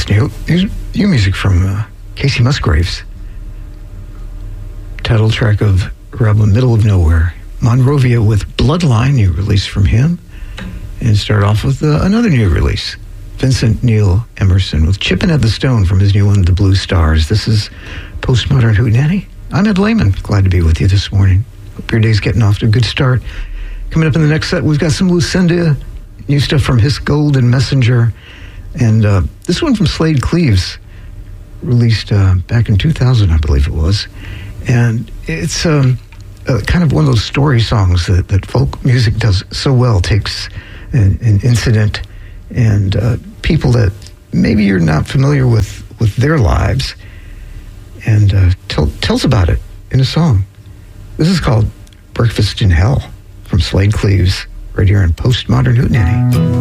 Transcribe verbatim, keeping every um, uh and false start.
That's new. New, new music from uh, Casey Musgraves. Title track of her album Middle of Nowhere. Monrovia with Bloodline, new release from him. And start off with uh, another new release. Vincent Neil Emerson with Chippin' at the Stone from his new one, The Blue Stars. This is Postmodern Hootenanny. I'm Ed Lehman. Glad to be with you this morning. Hope your day's getting off to a good start. Coming up in the next set, we've got some Lucinda, new stuff from Hiss Gold and Messenger. And uh, this one from Slade Cleaves, released uh, back in two thousand, I believe it was. And it's um, uh, kind of one of those story songs that, that folk music does so well. Takes an, an incident and uh, people that maybe you're not familiar with, with their lives, and uh, tell, tells about it in a song. This is called Breakfast in Hell from Slade Cleaves, right here on Postmodern Hootenanny.